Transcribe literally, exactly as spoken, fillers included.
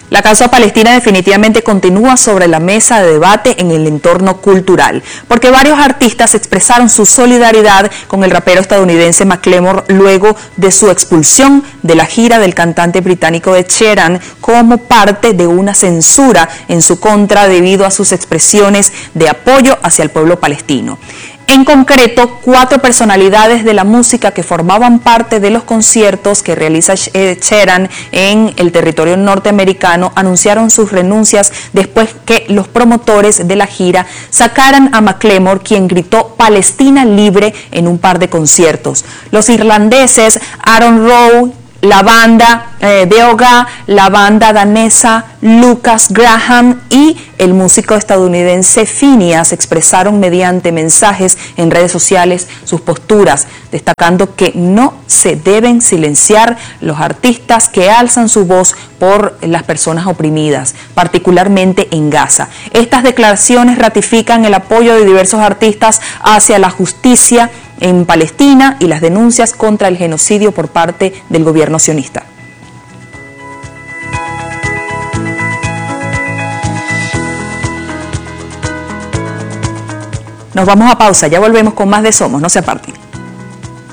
La causa palestina definitivamente continúa sobre la mesa de debate en el entorno cultural, porque varios artistas expresaron su solidaridad con el rapero estadounidense Macklemore luego de su expulsión de la gira del cantante británico Ed Sheeran como parte de una censura en su contra debido a sus expresiones de apoyo hacia el pueblo palestino. En concreto, cuatro personalidades de la música que formaban parte de los conciertos que realiza Ed Sheeran en el territorio norteamericano anunciaron sus renuncias después que los promotores de la gira sacaran a Macklemore, quien gritó "Palestina libre" en un par de conciertos. Los irlandeses Aaron Rowe, la banda eh, de Oga, la banda danesa Lucas Graham y el músico estadounidense Phineas expresaron mediante mensajes en redes sociales sus posturas, destacando que no se deben silenciar los artistas que alzan su voz por las personas oprimidas, particularmente en Gaza. Estas declaraciones ratifican el apoyo de diversos artistas hacia la justicia en Palestina y las denuncias contra el genocidio por parte del gobierno sionista. Nos vamos a pausa, ya volvemos con más de Somos, no se aparten.